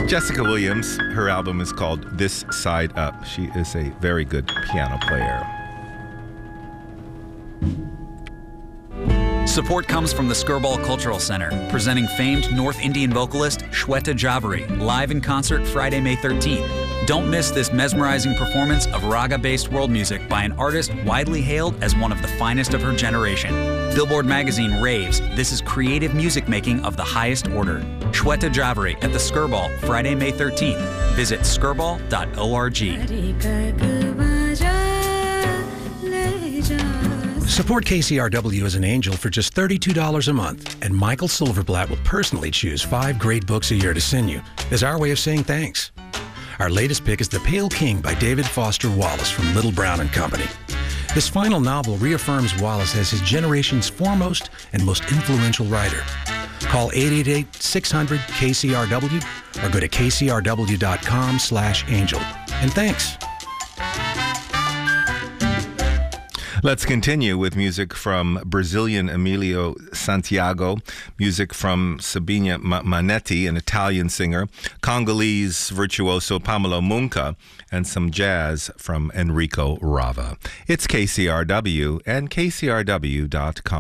Jessica Williams, her album is called This Side Up. She is a very good piano player. Support comes from the Skirball Cultural Center, presenting famed North Indian vocalist Shweta Jhaveri, live in concert Friday, May 13th. Don't miss this mesmerizing performance of raga-based world music by an artist widely hailed as one of the finest of her generation. Billboard magazine raves this is creative music making of the highest order. Shweta Jhaveri at the Skirball, Friday, May 13th. Visit skirball.org. Support KCRW as an angel for just $32 a month, and Michael Silverblatt will personally choose 5 great books a year to send you as our way of saying thanks. Our latest pick is The Pale King by David Foster Wallace from Little Brown and Company. This final novel reaffirms Wallace as his generation's foremost and most influential writer. Call 888-600-KCRW or go to kcrw.com/angel. And thanks. Let's continue with music from Brazilian Emilio Santiago, music from Sabina Manetti, an Italian singer, Congolese virtuoso Pamela Munka, and some jazz from Enrico Rava. It's KCRW and KCRW.com.